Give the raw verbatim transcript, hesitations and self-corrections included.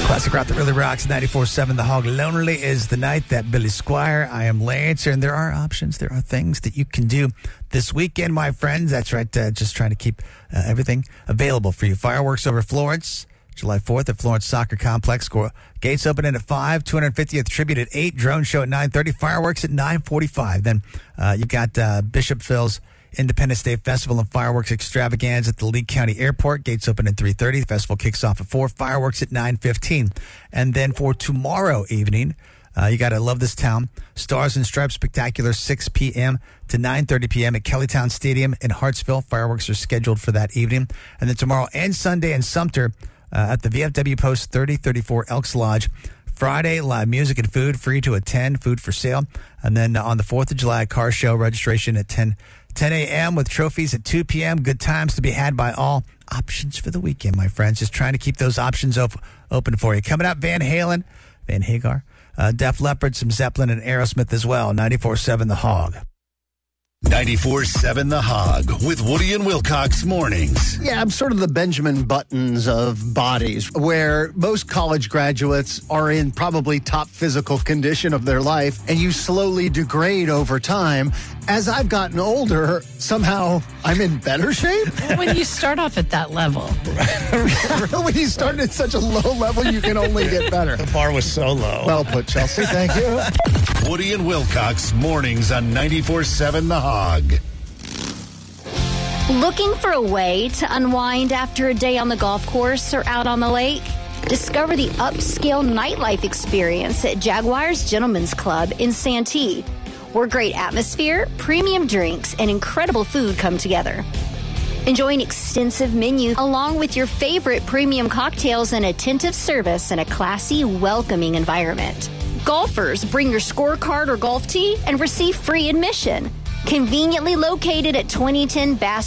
Classic rock that really rocks. ninety-four seven The Hog. Lonely is the night that Billy Squire. I am Lance, and there are options. There are things that you can do this weekend, my friends. That's right. Uh, just trying to keep uh, everything available for you. Fireworks over Florence, July fourth at Florence Soccer Complex. Gates open at five. two hundred fiftieth tribute at eight. Drone show at nine thirty. Fireworks at nine forty-five. Then uh, you got uh, Bishop Phil's Independence Day Festival and Fireworks Extravaganza at the Lee County Airport. Gates open at three thirty. The festival kicks off at four. Fireworks at nine fifteen. And then for tomorrow evening, uh, you got to love this town. Stars and Stripes Spectacular, six p.m. to nine thirty p.m. at Kellytown Stadium in Hartsville. Fireworks are scheduled for that evening. And then tomorrow and Sunday in Sumter uh, at the V F W Post thirty thirty-four Elks Lodge. Friday, live music and food, free to attend, food for sale. And then on the fourth of July, car show registration at ten a.m. with trophies at two p.m. Good times to be had by all. Options for the weekend, my friends. Just trying to keep those options op- open for you. Coming up, Van Halen, Van Hagar, uh, Def Leppard, some Zeppelin, and Aerosmith as well. ninety-four seven The Hog. ninety-four seven The Hog with Woody and Wilcox mornings. Yeah, I'm sort of the Benjamin Buttons of bodies, where most college graduates are in probably top physical condition of their life, and you slowly degrade over time. As I've gotten older, somehow I'm in better shape. When you start off at that level. When you start at such a low level, you can only get better. The bar was so low. Well put, Chelsea. Thank you. Woody and Wilcox mornings on ninety-four seven The Hog. Looking for a way to unwind after a day on the golf course or out on the lake? Discover the upscale nightlife experience at Jaguars Gentlemen's Club in Santee, where great atmosphere, premium drinks, and incredible food come together. Enjoy an extensive menu along with your favorite premium cocktails and attentive service in a classy, welcoming environment. Golfers, bring your scorecard or golf tee and receive free admission. Conveniently located at twenty ten Bass